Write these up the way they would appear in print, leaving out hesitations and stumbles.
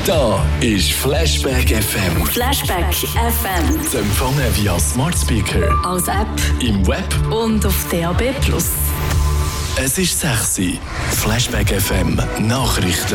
Da ist Flashback FM. Flashback FM. Zu empfangen via Smart Speaker, Als App im Web. und auf DAB+. Es ist 6 Uhr. Flashback FM Nachrichten.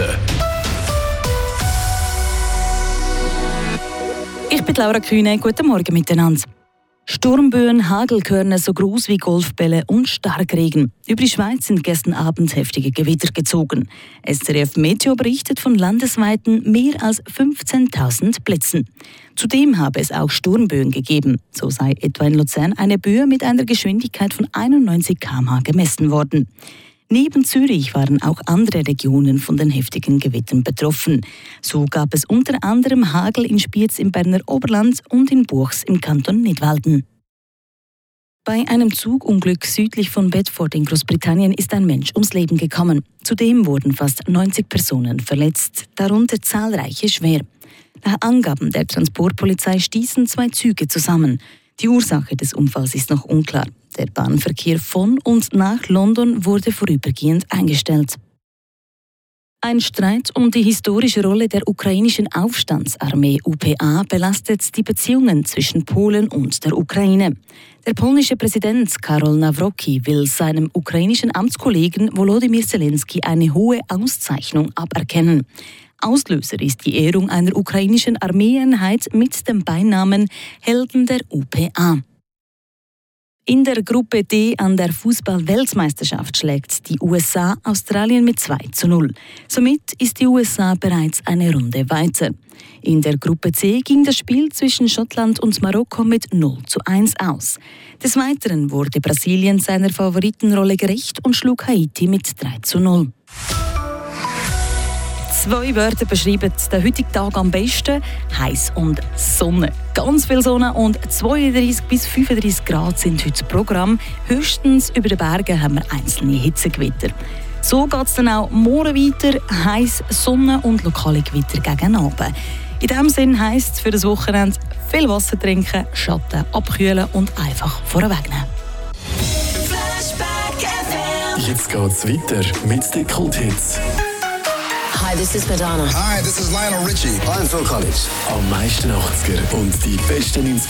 Ich bin Laura Kühne. Guten Morgen miteinander. Sturmböen, Hagelkörner so groß wie Golfbälle und Starkregen. Über die Schweiz sind gestern Abend heftige Gewitter gezogen. SRF Meteo berichtet von landesweiten mehr als 15.000 Blitzen. Zudem habe es auch Sturmböen gegeben. So sei etwa in Luzern eine Böe mit einer Geschwindigkeit von 91 km/h gemessen worden. Neben Zürich waren auch andere Regionen von den heftigen Gewittern betroffen. So gab es unter anderem Hagel in Spiez im Berner Oberland und in Buchs im Kanton Nidwalden. Bei einem Zugunglück südlich von Bedford in Großbritannien ist ein Mensch ums Leben gekommen. Zudem wurden fast 90 Personen verletzt, darunter zahlreiche schwer. Nach Angaben der Transportpolizei stießen 2 Züge zusammen. Die Ursache des Unfalls ist noch unklar. Der Bahnverkehr von und nach London wurde vorübergehend eingestellt. Ein Streit um die historische Rolle der ukrainischen Aufstandsarmee UPA belastet die Beziehungen zwischen Polen und der Ukraine. Der polnische Präsident Karol Nawrocki will seinem ukrainischen Amtskollegen Volodymyr Zelensky eine hohe Auszeichnung aberkennen. Auslöser ist die Ehrung einer ukrainischen Armeeeinheit mit dem Beinamen Helden der UPA. In der Gruppe D an der Fußball-Weltmeisterschaft schlägt die USA Australien mit 2:0. Somit ist die USA bereits eine Runde weiter. In der Gruppe C ging das Spiel zwischen Schottland und Marokko mit 0:1 aus. Des Weiteren wurde Brasilien seiner Favoritenrolle gerecht und schlug Haiti mit 3:0. 2 Wörter beschreiben den heutigen Tag am besten: heiß und Sonne. Ganz viel Sonne und 32 bis 35 Grad sind heute das Programm. Höchstens über den Bergen haben wir einzelne Hitzegewitter. So geht es dann auch morgen weiter: heiß, Sonne und lokale Gewitter gegen Abend. In diesem Sinn heisst es für das Wochenende viel Wasser trinken, Schatten abkühlen und einfach vorweg nehmen. Jetzt geht's weiter mit den Kulthits. Hi, this is Madonna. Hi, this is Lionel Richie. I'm Phil Collins. Am meisten 80er und die besten 90er.